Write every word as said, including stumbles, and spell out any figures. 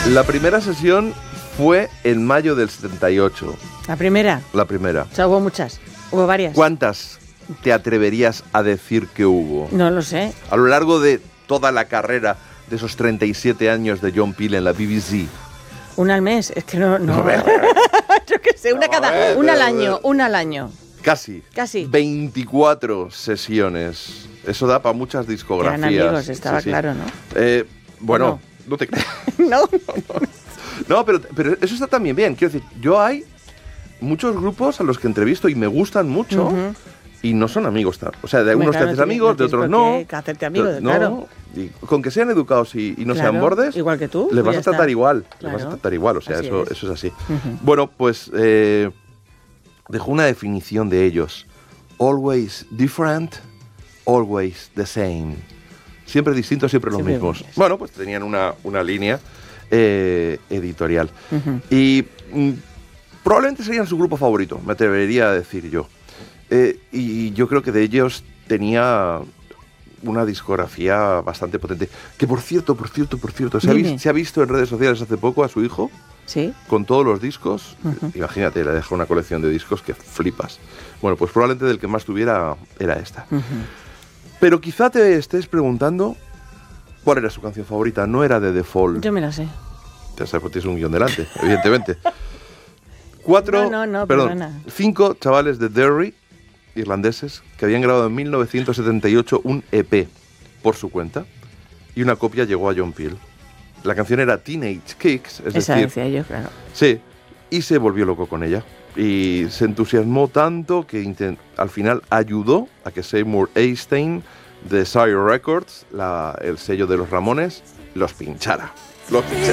La primera sesión fue en mayo del setenta y ocho. ¿La primera? La primera. O sea, hubo muchas, hubo varias. ¿Cuántas te atreverías a decir que hubo? No lo sé. A lo largo de toda la carrera de esos treinta y siete años de John Peel en la B B C. Una al mes, es que no... no. A ver, a ver. Yo qué sé, una A cada... ver, una al a ver. año, una al año. Casi. Casi. veinticuatro sesiones. Eso da para muchas discografías. Eran amigos, estaba Sí, sí. claro, ¿no? Eh, bueno, No. no te creas. No. No, pero, pero eso está también bien. Quiero decir, yo hay muchos grupos a los que entrevisto y me gustan mucho Ujú. y no son amigos. tal. O sea, de algunos Claro, te haces no amigos, de tienes otros por no. qué hacerte amigo, No, claro. y con que sean educados y, y no Claro, sean bordes, igual que tú, les pues vas ya a tratar está. igual. Les Claro. vas a tratar igual, o sea, Así eso, es. eso es así. Ujú. Bueno, pues eh, dejó una definición de ellos. Always different, always the same. Siempre distintos, siempre los Siempre mismos. iguales. Bueno, pues tenían una, una línea eh, editorial. Ujú. Y mm, probablemente serían su grupo favorito, me atrevería a decir yo. Eh, y yo creo que de ellos tenía una discografía bastante potente. Que por cierto, por cierto, por cierto, se ha, Dime. vis- se ha visto en redes sociales hace poco a su hijo ¿Sí? con todos los discos. Ujú. Imagínate, le dejó una colección de discos que flipas. Bueno, pues probablemente del que más tuviera era esta. Ujú. Pero quizá te estés preguntando cuál era su canción favorita. No era de The Fall. Yo me la sé. Ya sabes, pues tienes un guión delante, evidentemente. Cuatro, No, no, no, perdón, perdona. cinco chavales de Derry, irlandeses, que habían grabado en mil novecientos setenta y ocho un E P por su cuenta y una copia llegó a John Peel. La canción era Teenage Kicks, es Esa decir, decía yo, claro. sí, y se volvió loco con ella. Y se entusiasmó tanto que intent- al final ayudó a que Seymour Einstein de Sire Records, la- el sello de los Ramones, los pinchara. Los pinchara.